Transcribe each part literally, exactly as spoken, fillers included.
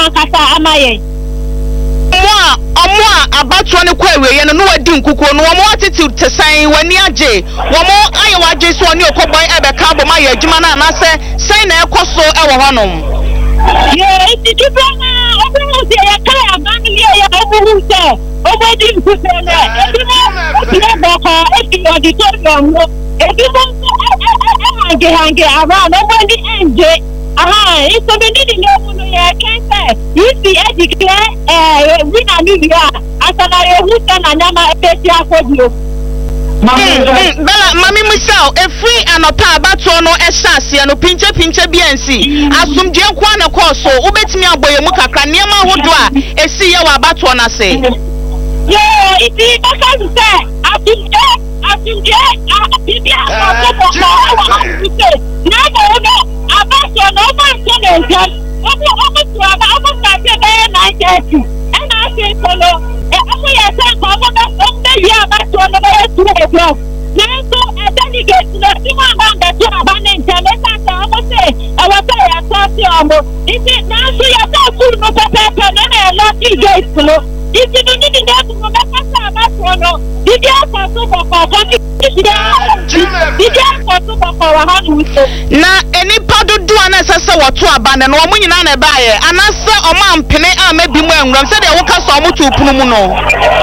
ankasa amaye Moa omwa abatwa ne kwawe ye no no wadi nkukuo no wo attitude tesan wani age wo mo aye waje so oni okoboy ebe ka bo ma ye adwuma na na se sen na ekoso e wo honom ye ti ti bana obu se ya ka abani ye obu se obu di nkukuo na ebi mo ti na boko eti auditorium no ebi mo hange hange around obu di enje aha so be need no no ya can say you see e declare eh we na new year asana ye hu na nyama epeti akodio Bella mami musao e free anopa abato no ehase no pinche pinche biansi asumdie kwa na koso ubetimi aboye mu kakra niam ahodo a esi ye wa abato na se yo iti baka se asumdie asumdie bibia abato ko na mo no abato no ma so na ntam obo obo to aba obo ka be nine thirty and I say follow e obo ya say ko obo na obo ya abato no be two o'clock na so e delegate na ti ma ba ga to aba na ntam e sa ta obo say e wa say ya ta si obo iti na so ya ta full no pepe na na lo ti gate no iti no ni ni na mo ba ka sa abato no didi afa so ko ko ko didi afa so ko ko wa ha nu so na eni padodo ana sese woto abane no omo nyina na baaye anase oma mpene a mabi mu enwram se de wo ka so omo tu punu mu no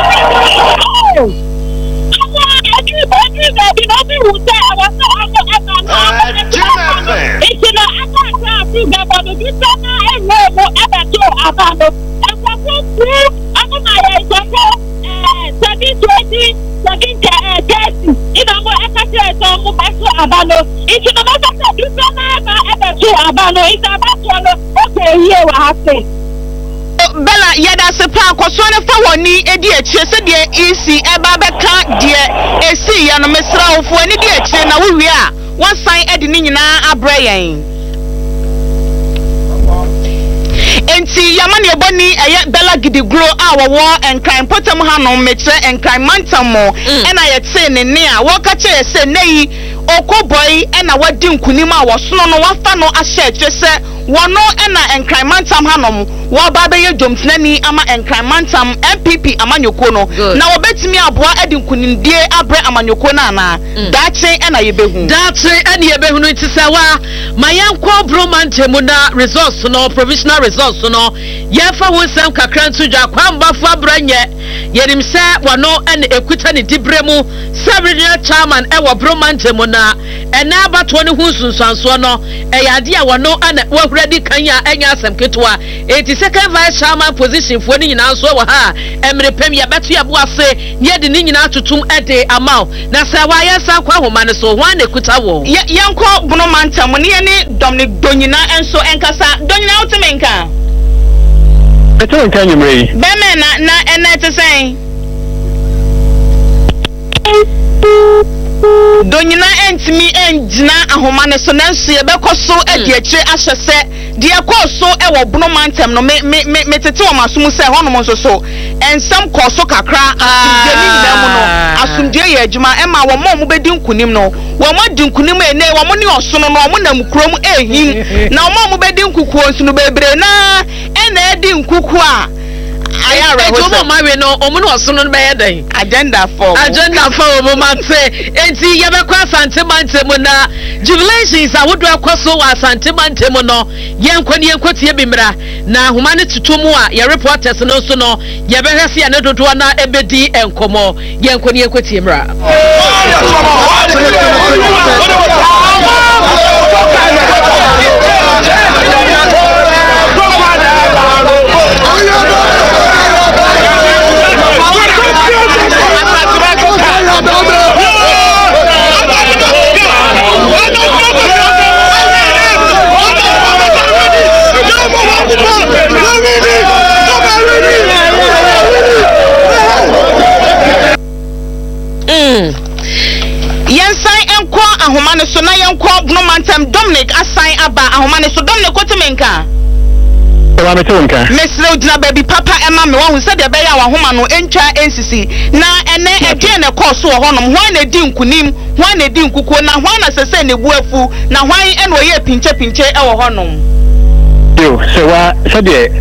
Abano, it's no matter do na ever to abano, it's about to okay here we have to. Bella yada se pa kwaso ne fa woni edi achie se de isi eba beka de esi ya no mesra ofo ani de achie na wo wi a wansan edi ni nyina abrayen enti yamane eboni eye Bella gidigro a wo enkran potam ha no metre enkran mantamo ena ye te ne ne a wo ka che se nei okoboy ena wadi nkunim a wo sono no wafa no ahye che se wono ena enkran mantam hanom wo ba be ye dwomtenani ama enkran mantam M P P amanyoko no na wo betimi aboa edi nkunimdie abre amanyoko na na daache ena ye behu daache ena ye behu no ntisawa mayanko bromantemu na resource no provisional resource no yefa wonsam kakra ntudwa kwambafo abranye yerim se wono ena ekuta ne dibremu Sabrina chairman e wo bromantemu na ena abato ne hu sunsanso no e yade a wono ena wahuradi kanya enya asem ketwa eighty second vice chairman position fo ni nyina so wo ha emrepem ya beto ya boase ye de ni nyina tutum ede amaw na se wa yesa kwa homa ne so hwan ekuta wo yanko bromantemu ne ne Dominic Donyina enso enkasa Donyina utemenka Eto nka nyumre beme na na ena tesen Donyina entimi engina ahoma ne so nanso ye bekoso edi achi ahyese de ekoso e wo bromantemu no me me me tete wo masum se hono mo so so ensam koso kakra asumdie ni nyina mu no asumdie ye adwuma e ma wo mo mo bedi nkunim no wo mo di nkunim ene wo mo ne osono no mo nam kurom ehim na wo mo bedi nkukuo nsu no bebre na e na edi nkuku a aya re ho so ma we no omo no osono no be yedan agenda for agenda for omo mate enti ye be kwa asante mantemu na jubilations awodo akoso wa asante mantemu no ye nkwani enkotie bimra na homa ne tutumu a ye reporters no so no ye be hwese ya ne dodo na ebedi enkomo ye nkwani enkotie mra ahoma ne so na yenko bromantemu Dominic assign aba ahoma ne so Dominic kotemenka Eba meto nka mesre odina baby papa ema me wo se de be ya ahoma no entwa ensisi na ene ede ne course wo honom hwan na di nkunim hwan na di nkukuo na hwan na sese ne buafu na hwan ene oye pinche pinche e wo honom yo se wa se de